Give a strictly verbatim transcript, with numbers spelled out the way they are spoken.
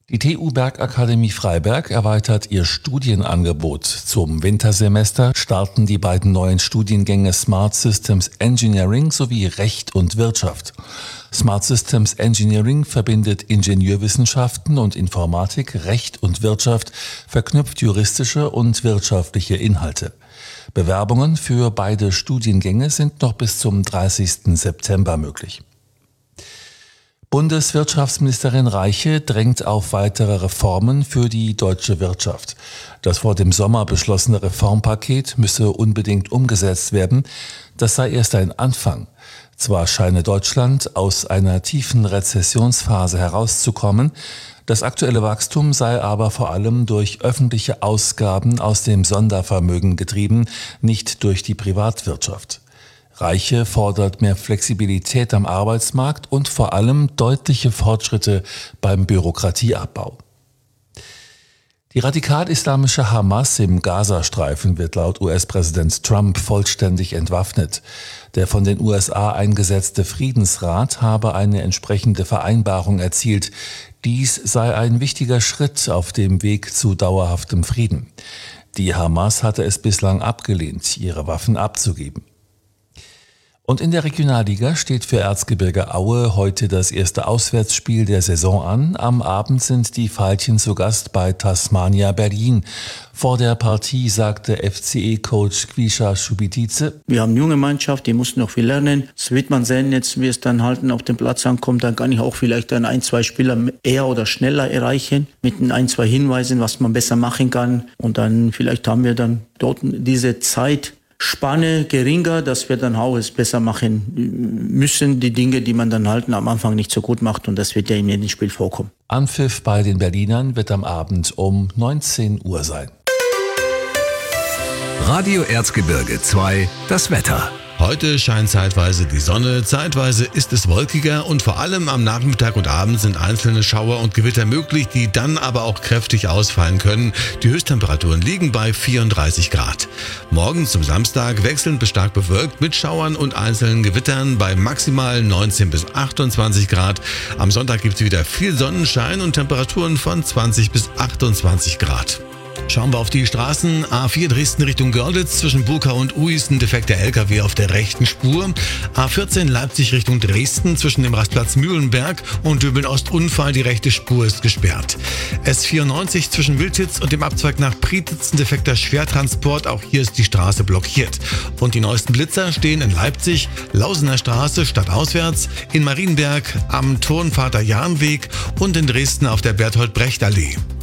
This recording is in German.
Die T U Bergakademie Freiberg erweitert ihr Studienangebot. Zum Wintersemester starten die beiden neuen Studiengänge Smart Systems Engineering sowie Recht und Wirtschaft. Smart Systems Engineering verbindet Ingenieurwissenschaften und Informatik, Recht und Wirtschaft, verknüpft juristische und wirtschaftliche Inhalte. Bewerbungen für beide Studiengänge sind noch bis zum dreißigsten September möglich. Bundeswirtschaftsministerin Reiche drängt auf weitere Reformen für die deutsche Wirtschaft. Das vor dem Sommer beschlossene Reformpaket müsse unbedingt umgesetzt werden. Das sei erst ein Anfang. Zwar scheine Deutschland aus einer tiefen Rezessionsphase herauszukommen, das aktuelle Wachstum sei aber vor allem durch öffentliche Ausgaben aus dem Sondervermögen getrieben, nicht durch die Privatwirtschaft. Reiche fordert mehr Flexibilität am Arbeitsmarkt und vor allem deutliche Fortschritte beim Bürokratieabbau. Die radikal-islamische Hamas im Gazastreifen wird laut U S-Präsident Trump vollständig entwaffnet. Der von den U S A eingesetzte Friedensrat habe eine entsprechende Vereinbarung erzielt. Dies sei ein wichtiger Schritt auf dem Weg zu dauerhaftem Frieden. Die Hamas hatte es bislang abgelehnt, ihre Waffen abzugeben. Und in der Regionalliga steht für Erzgebirge Aue heute das erste Auswärtsspiel der Saison an. Am Abend sind die Veilchen zu Gast bei Tasmania Berlin. Vor der Partie sagte F C E-Coach Quisha Schubitice: Wir haben eine junge Mannschaft, die muss noch viel lernen. Es wird man sehen, jetzt wie es dann halten auf dem Platz ankommt. Dann kann ich auch vielleicht dann ein, zwei Spieler eher oder schneller erreichen. Mit ein, zwei Hinweisen, was man besser machen kann. Und dann vielleicht haben wir dann dort diese Zeit Spanne geringer, dass wir dann auch es besser machen müssen, die Dinge, die man dann halt am Anfang nicht so gut macht, und das wird ja in jedem Spiel vorkommen. Anpfiff bei den Berlinern wird am Abend um neunzehn Uhr sein. Radio Erzgebirge zwei, das Wetter. Heute scheint zeitweise die Sonne, zeitweise ist es wolkiger und vor allem am Nachmittag und Abend sind einzelne Schauer und Gewitter möglich, die dann aber auch kräftig ausfallen können. Die Höchsttemperaturen liegen bei vierunddreißig Grad. Morgen zum Samstag wechselnd bis stark bewölkt mit Schauern und einzelnen Gewittern bei maximal neunzehn bis achtundzwanzig Grad. Am Sonntag gibt es wieder viel Sonnenschein und Temperaturen von zwanzig bis achtundzwanzig Grad. Schauen wir auf die Straßen. A vier Dresden Richtung Görlitz zwischen Burkau und Uis, ein defekter L K W auf der rechten Spur. A vierzehn Leipzig Richtung Dresden zwischen dem Rastplatz Mühlenberg und Döbeln Ost Unfall, die rechte Spur ist gesperrt. S vierundneunzig zwischen Wildhitz und dem Abzweig nach Prietitz, ein defekter Schwertransport, auch hier ist die Straße blockiert. Und die neuesten Blitzer stehen in Leipzig, Lausener Straße stadtauswärts, in Marienberg am Turnvater-Jahn-Weg und in Dresden auf der Berthold-Brecht-Allee.